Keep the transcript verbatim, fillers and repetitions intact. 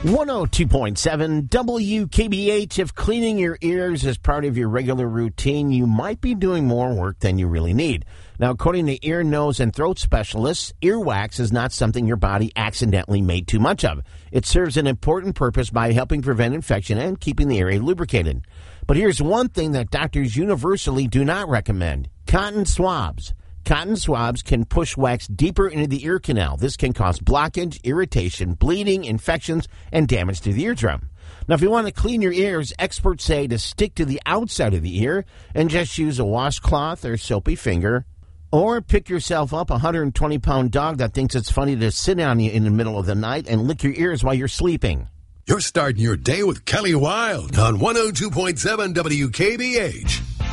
one oh two point seven W K B H. If cleaning your ears is part of your regular routine, you might be doing more work than you really need. Now, according to ear, nose, and throat specialists, earwax is not something your body accidentally made too much of. It serves an important purpose by helping prevent infection and keeping the area lubricated. But here's one thing that doctors universally do not recommend: cotton swabs. Cotton swabs can push wax deeper into the ear canal. This can cause blockage, irritation, bleeding, infections, and damage to the eardrum. Now, if you want to clean your ears, experts say to stick to the outside of the ear and just use a washcloth or soapy finger. Or pick yourself up a one hundred twenty pound dog that thinks it's funny to sit on you in the middle of the night and lick your ears while you're sleeping. You're starting your day with Kelly Wilde on one oh two point seven W K B H.